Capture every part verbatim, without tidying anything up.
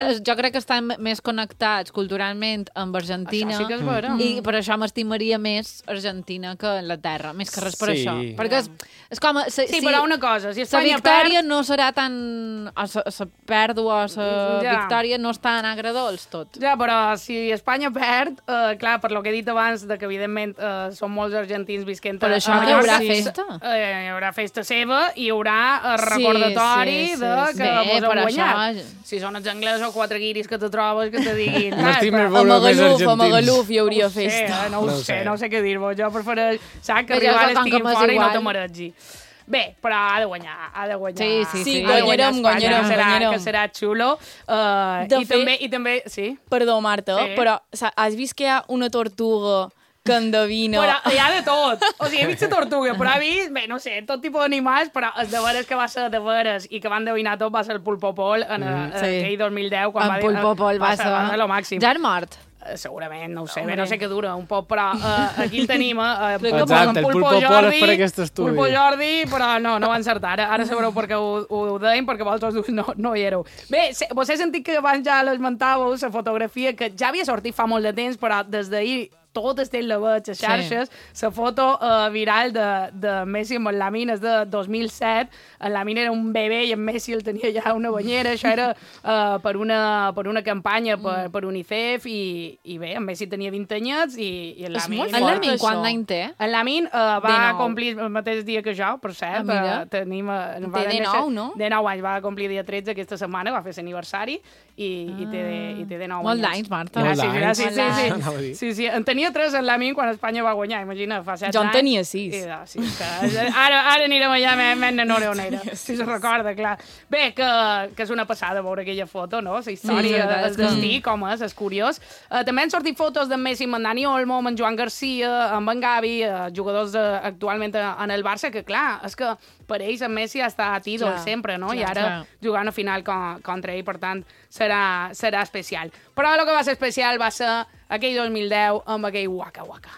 jo crec que estan més connectats culturalment amb Argentina. Això sí que és vera. I per això m'estimaria més Argentina que Anglaterra. Més que res per Sí. això. Perquè és, és com... Si, Sí, però una cosa, si la Espanya victòria perd... no serà tan... O la pèrdua o la Ja. victòria no és tan agradolç tot. Ja, però si Espanya perd, eh, clar, per lo que he dit abans, de que evidentment eh, són molts argentins visquent Per a això a que hi haurà Mallorca, festa. Eh, hi haurà festa seva i hi haurà eh, recordatori sí, sí, de sí. que Bé, vos heu per guanyat. això- Si són els anglesos o quatre guiris que te trobes que te diguin... M'estic més "Ah, A veure més Magaluf, a argentins. Magaluf hi hauria no ho sé, festa. eh, no ho No ho sé, sé. no sé què dir-vos. Jo prefereix, saps, que Però arribar jo, a com que l'estiguin m'és fora i no igual. te mareggi. Bé, però ha de guanyar, ha de guanyar. Sí, sí, sí. Ha de guanyar guanyarem, Espanya, guanyarem, que serà, guanyarem. Que serà xulo. Uh, De i, fet- també, I també, sí. Perdó, Marta, Sí. però sa- has vist que hi ha una tortuga que endevina... Però hi ha de tot. O sigui, he vist la tortuga, però he vist, bé, no sé, tot tipus d'animals, però els de veres que va ser de veres i que van endevinar tot va ser el Pulpo Pol en mm, sí. aquell dos mil deu, quan En va dir... Pulpo Pol va ser, ser... va ser lo màxim. Ja és mort. Eh, segurament, no ho sé, Hombre. bé, no sé què dura, un poc, però uh, aquí el tenim, uh, Exacte, el Pulpo Pol és per aquest estudi. Pulpo Jordi, però no, no va encertar. Ara, ara sabreu per què ho, ho deim, perquè vosaltres dos no, no hi éreu. Bé, se, vos he sentit que abans ja l'esmentàveu, la fotografia, que ja havia sortit fa molt de temps, però des d'ahir tot estem la veig a xarxes. La sí. foto uh, viral de, de Messi amb el Lamin és de dos mil set. El Lamin era un bebè i en Messi el tenia ja una banyera. Això era uh, per, una, per una campanya per, per UNICEF i, i bé, en Messi tenia vint anyets i, i el És Lamin... molt El fort, Lamin, això. quant any té? El Lamin uh, va dinou. complir el mateix dia que jo, per cert. Ah, mira. Uh, tenim, uh, va Té dinou, no? dinou anys, va complir dia tretze aquesta setmana, va fer l'aniversari i, i, té, i té dinou Molt anyets. d'anys, Marta. Molt Gràcies, d'anys. gràcies. Molt Sí, Anava a sí. dir. sí, sí. En tenia tres el Lamin quan Espanya va guanyar, imagina, fa set Jo en anys. tenia sis. I, ja, sí, que, ara, ara anirem allà, més nenore on era. Si se recorda, clar. Bé, que, que és una passada veure aquella foto, no? La història, Sí, sí, és el destí, com és, és curiós. Uh, també han sortit fotos d'en Messi amb en Dani Olmo, amb en Joan Garcia, amb en Gavi, uh, jugadors de, actualment en el Barça, que clar, és que per ells en Messi ha estat ídol Clar, sempre, no? I clar, ara clar. jugant a final con, contra ell, per tant, serà, serà especial. Però el que va ser especial va ser aquell dos mil deu amb aquell Waka Waka.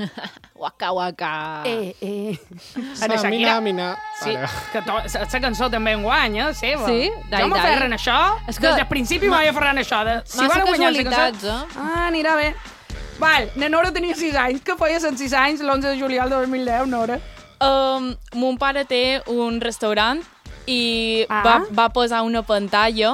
Waka, waka. Eh, eh. Sa, mina, mina. Sí, Ara. que to, la, la cançó també en guany, eh, seva. Sí? Dai, Jo dai. m'aferren això, És que- des del principi m'havia aferrant això. De, si massa van guanyar la casualitats, cançó, eh? Ah, anirà bé. Val, na Nora tenia sis anys. Què feies en sis anys, l'onze de juliol de dos mil deu, Nora? Um, mon pare té un restaurant i Ah. va, va posar una pantalla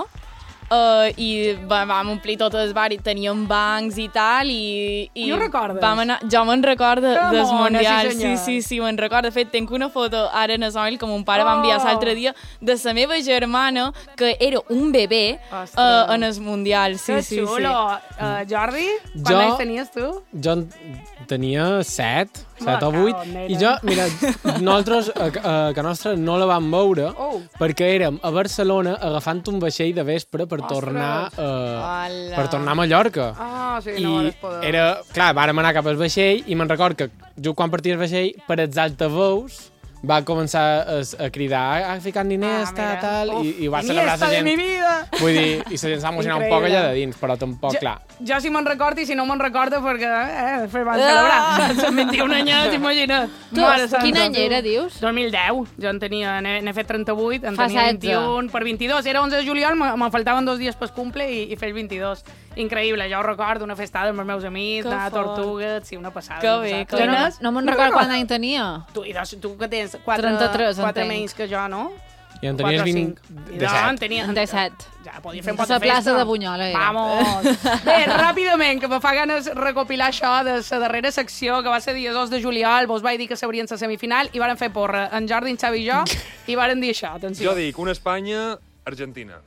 uh, i va, vam omplir tot el bar i teníem bancs i tal i, i I ho recordes? vam anar, jo me'n recordo Que del mona, Mundial, sí, sí, senyor. sí, sí, me'n recordo. De fet, tenc una foto ara en el mòbil que mon pare va enviar Oh. l'altre dia de la meva germana que era un bebè Ostres. uh, en el Mundial, sí, que sí, xulo. Uh, Jordi, quants Jo- anys tenies tu? Jo en tenia set, set o Me vuit, cago en nena. i jo, mira, nosaltres a, a, que nostra no la vam veure Oh. perquè érem a Barcelona agafant un vaixell de vespre per tornar a, Hola. per tornar a Mallorca. Ah, sí, I no vas poder. era, clar, vàrem anar cap al vaixell i me'n record que just quan partia el vaixell, per els altaveus, va començar a, a cridar, ha ficat diners, Ah, tal, mira. tal, Uf, i, i va Iniesta celebrar la de gent. mi vida! Vull dir, i la gent s'ha emocionat un poc Increïble. allà de dins, però tampoc, Jo, clar. jo sí me'n recordo i si no me'n recordo perquè eh, després van Ah! celebrar. Són vint-i-un anyets, imagina't. Tu, Mare santa, quin any tu. era, dius? dos mil deu. Jo en tenia, n'he n'he fet trenta-vuit, en Fa tenia setze. vint-i-un per vint-i-dos. Era onze de juliol, me- me'n faltaven dos dies per cumple i, i fer el vint-i-dos. Increïble, jo ho recordo, una festada amb els meus amics, Que anar a fort. Tortugues, sí, una passada. Que una bé, passada. que Jo no, Jonas? no me'n No recordo recordo. quant any tenia. Tu, i dos, tu que tens quatre, trenta-tres, quatre entenc. menys que jo, no? I en tenies Quatre o vint... cinc. de No, set. en tenia... En té set. Ja, podia fer un A pot la de festa. plaça de Bunyola era. Vamos! Bé, ràpidament, que me fa ganes recopilar això de la darrera secció, que va ser dia dos de juliol, vos vaig dir que sabrien la semifinal, i varen fer porra en Jordi, en Xavi i jo, i varen dir això, atenció. Jo dic, una Espanya-Argentina.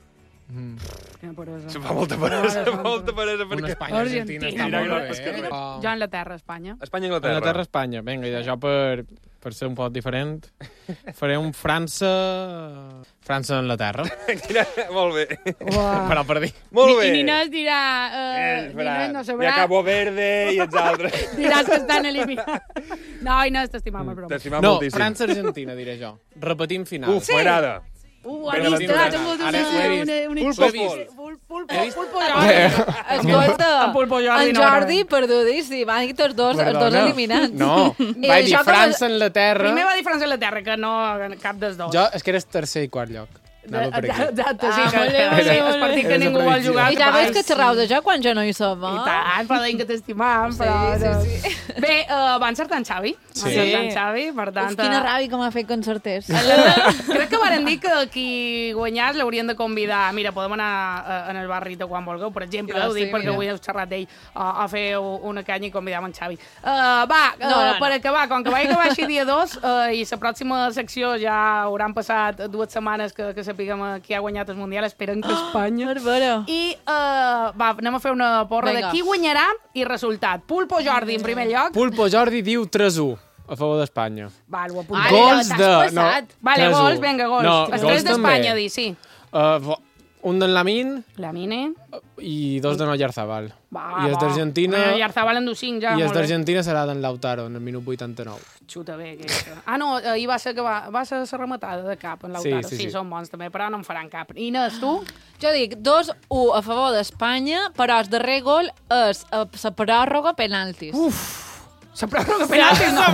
Quina peresa. Se fa molta peresa, fa molta peresa, Una perquè... Espanya-Argentina està Argentina. molt És bé. que- Com- Jo, Anglaterra, Espanya. Espanya-Anglaterra. Anglaterra-Espanya. Vinga, i això per, per ser un poc diferent, faré un França... França-Anglaterra. Mira, molt bé. Però per dir... Molt bé. I Ninés dirà... Eh, Uh, espera, Ninés no hi sabrà. ha Cabo Verde i els altres. Diràs que estan eliminats. No, Inés, t'estimam, és broma. T'estimam No, moltíssim. França-Argentina, diré jo. Repetint final. Uf, m'agrada. Uh, Vinga, has la vist? tinc Ah, ara. tingut Ara ho he una... vist. una, una Pulpo He vist. Pol. Pul, pulpo, pulpo Jordi. Escolta, En Pulpo Jordi en no Jordi, m'agrada. perdudíssim, van dir tots dos, els dos Perdona. eliminats. No, I vaig dir això com a- França-Anglaterra. Primer va dir França a la Terra, que no cap dels dos. Jo, és que eres tercer i quart lloc. Anava per aquí. Exacte, sí, Ah, que, molt bé, que, molt bé, sí, molt el partit bé. que És ningú la vol predicció. jugar. I ja Ai, veus que xerrau de jo quan jo no hi som, I eh? tant, però deien que t'estimàvem, però... Sí, sí, sí. Bé, uh, va encertar en Xavi. Va Sí. encertar en Xavi, per tant... Uf, quina eh, ràbia que m'ha fet concertés. Crec que varen dir que qui guanyàs l'haurien de convidar. Mira, podem anar uh, en el barrito quan vulgueu, per exemple, Ja, ho dic sí, perquè mira. avui heu xerrat d'ell uh, a fer una canya i convidar en Xavi. Uh, va, uh, No, no, no. per acabar, com que vaig acabar així dia dos uh, i la pròxima secció ja hauran passat dues setmanes que, que sapiguem uh, qui ha guanyat el Mundial, esperem que Espanya. Barbara. I uh, va, anem a fer una porra Vinga. de qui guanyarà i resultat. Pulpo Jordi en primer lloc. Pulpo Jordi diu tres u a favor d'Espanya. Va, ho apuntem. Ai, Gols t'has de... passat. Vale, tres u. gols, vinga, gols. No, Els gols tres d'Espanya, també. di, sí. Uh, vo- un d'en Lamin La Mine. i dos de Noyarzabal. Va, I els va. d'Argentina... Bueno, i Arzabal en du cinc, ja, I els molt bé. d'Argentina serà d'en Lautaro, en el minut vuitanta-nou. Xuta bé, aquesta. Ah, no, ahir va ser que va, va ser la rematada de cap en Lautaro. Sí, sí, sí. són bons també, però no en faran cap. Inés, tu? Jo dic dos u a favor d'Espanya, però el darrer gol és a la pròrroga penaltis. Uf. La pròrroga penaltis, no.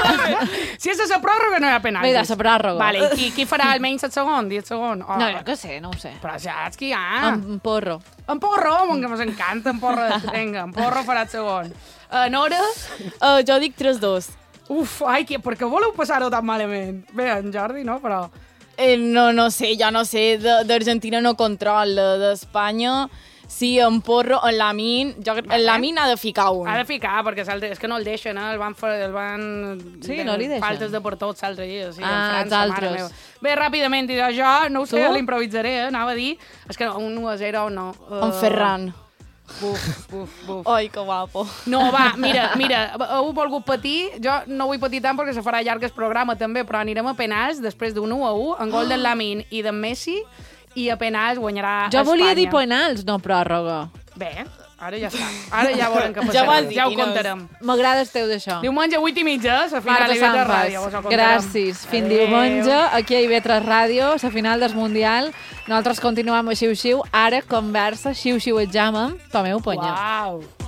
Si és la pròrroga, no hi ha penaltis. Vinga, la pròrroga. Vale, i qui, qui farà almenys el segon? Diez segon? Oh. No, jo què sé, no ho sé. Però saps qui hi ha? Amb porro. En Porro, home, que m'encanta en Porro. Vinga, en Porro farà el segon. Uh, Nora? Uh, jo dic tres dos. Uf, ai, que, per què voleu passar-ho tan malament? Bé, en Jordi, no, però... Eh, no, no sé, ja no sé, de- d'Argentina no controla, d'Espanya sí, en Porro, en Lamin, jo, crec- en Lamin ha de ficar un. Ha de ficar, perquè se'l de- és que no el deixen, eh? El van, fer, el van... Sí, no li deixen. Faltes de per tots l'altre dia, sí, Ah, en els França, mare altres. meva. Bé, ràpidament, diré jo, no ho sé, Tu? l'improvisaré, eh? Anava a dir... És que no, un u a zero no. Uh, En Ferran. Buf, buf, buf. Ai, que guapo. No, va, mira, mira, heu volgut patir, jo no vull patir tant perquè se farà llarg el programa també, però anirem a penals després d'un u a u, en gol d'en Lamin i d'en Messi, i a penals guanyarà Jo Espanya. volia dir penals, no pròrroga. Bé, ara ja està. Ara ja veurem què Ja passarà. ho has dit, ja ho Inés. contarem. M'agrada el teu d'això. Diumenge vuit i mitja, la final Marta de Ivetra Sanfas, Ràdio. vos ho contarem. gràcies. Fins Adéu. diumenge, aquí a Ivetra Ràdio, la final del Mundial. Nosaltres continuem a xiu-xiu. Ara conversa, xiu-xiu examen. Tomeu penya. Uau.